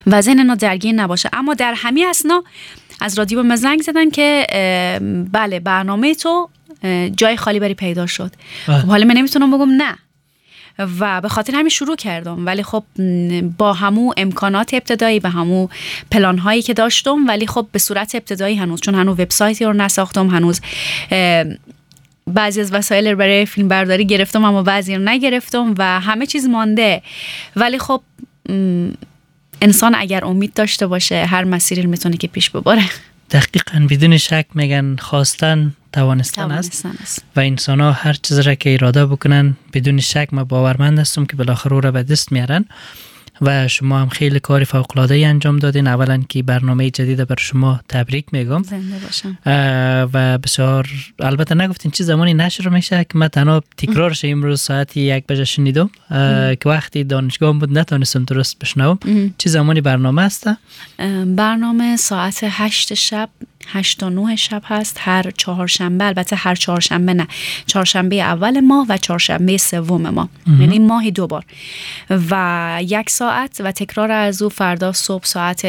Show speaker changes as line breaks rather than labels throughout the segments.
و ذهن اینا درگیر نباشه. اما در همین اثنا از رادیو به من زنگ زدن که بله برنامه تو جای خالی بری پیدا شد. خب حالا من نمیتونم بگم نه و به خاطر همین شروع کردم، ولی خب با همون امکانات ابتدایی و همون پلان هایی که داشتم، ولی خب به صورت ابتدایی هنوز، چون هنوز وبسایتی رو نساختم، هنوز بعضی از وسایل برای فیلم برداری گرفتم اما بعضی رو نگرفتم و همه چیز مانده. ولی خب انسان اگر امید داشته باشه هر مسیری میتونه که پیش ببره.
دقیقاً بدون شک میگن خواستن توانستن است و انسان ها هر چیز را که اراده بکنن بدون شک من باورمند هستم که بالاخره او را به دست میارن. و شما هم خیلی کار فوق‌العاده‌ای انجام دادین. اولا که برنامه جدید بر شما تبریک میگم.
زنده باشم.
و بسیار البته نگفتین چه زمانی نشر میشه که من تنها تکرارش امروز ساعت 1 بجه شنیدم که وقتی دانشگاه بود نتونستم درست بشنوم. چه زمانی برنامه است؟
برنامه ساعت 8 شب 8 تا 9 شب هست هر چهارشنبه. البته هر چهارشنبه نه، چهارشنبه اول ماه و چهارشنبه سوم ماه، یعنی ماهی 2 بار و 1 ساعت و تکرار از او فردا صبح ساعت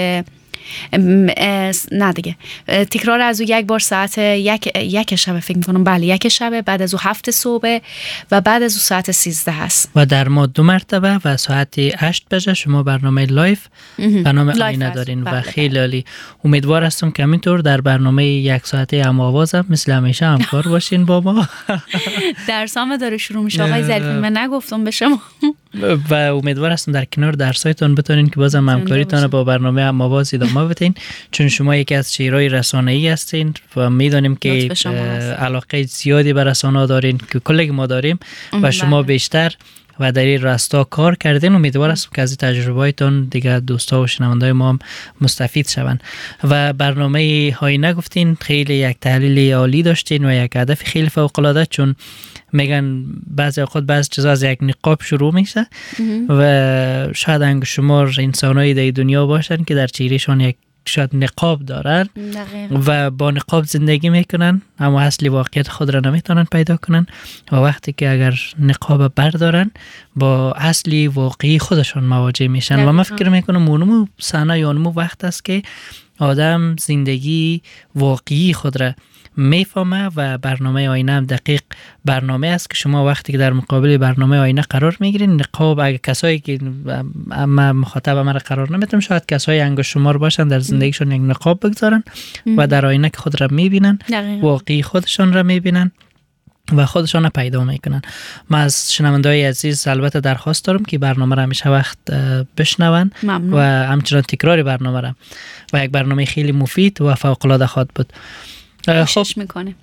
نه دیگه تکرار از او 1 بار ساعت 1 شب فکر میکنم. بله 1 شب، بعد از او 7 صبح و بعد از او ساعت 13 هست و
در ما 2 مرتبه و ساعت 8 بجه شما برنامه لایف برنامه آینه دارین و خیلی عالی. امیدوار هستم که همینطور در برنامه 1 ساعته هم آوازم مثل همیشه همکار باشین با ما.
درسام داره شروع میشه آقای ظریفی، من نگفتم به شما
و امیدوار هستم در کنار درسایتون بتونین که بازم همکاریتون با برنامه هم آواز ادامه بدین، چون شما یکی از چهره‌های رسانه‌ای هستین و میدونیم که علاقه زیادی به رسانه‌ها دارین که کلی ما داریم و شما بیشتر و در این راستا کار کردین. امیدوار هستم که از تجربه‌هایتون دیگه دوستا و شنوندای ما هم مستفید شون. و برنامه هایی نگفتین خیلی یک تحلیل عالی داشتین و یک هدف خیلی فوق‌العاده، چون میگن بعضی اوقات بعضی چیزا از یک نقاب شروع میشه و شاید انگ شمار انسانایی در دنیا باشن که در چهرهشان یک شاید نقاب دارن و با نقاب زندگی میکنن اما اصلی واقعیت خود را نمیتونن پیدا کنن و وقتی که اگر نقاب بردارن با اصلی واقعی خودشون مواجه میشن و من فکر میکنم اونمو صحنه یا اونمو وقت است که آدم زندگی واقعی خود را میفهمه و برنامه آینه هم دقیق برنامه است که شما وقتی که در مقابل برنامه آینه قرار میگیرین نقاب اگه کسایی که اما مخاطب من قرار نمیتونم شاید کسایی انگشت شمار باشن در زندگیشون یک نقاب بگذارن و در آینه که خود را میبینن واقعی خودشون را میبینن و خودشان پیدا میکنن. من از شنونده‌های عزیز البته درخواست دارم که برنامه را همیشه وقت بشنون و همچنان تکرار برنامه را و یک برنامه خیلی مفید و فوق‌العاده خواهد بود.
خب میکنه.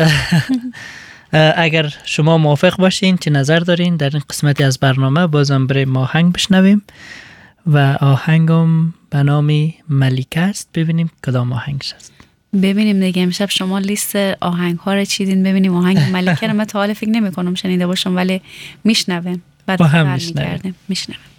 اگر شما موافق باشین چه نظر دارین در این قسمتی از برنامه بازم برای ما آهنگ بشنویم و آهنگم به نام ملیکه است. ببینیم کدام آهنگش است.
ببینیم دیگه امشب شما لیست آهنگ ها رو چیدین، ببینیم آهنگ ملیکه رو من تا حالا فکر نمی کنم شنیده باشم ولی میشنویم بعد
با هم میشنویم.